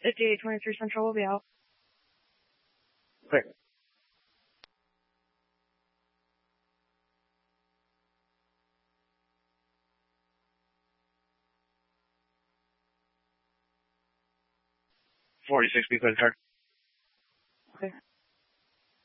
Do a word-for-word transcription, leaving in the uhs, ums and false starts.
fifty-eight twenty-three Central will be out. Quick. forty-six, be clear to start.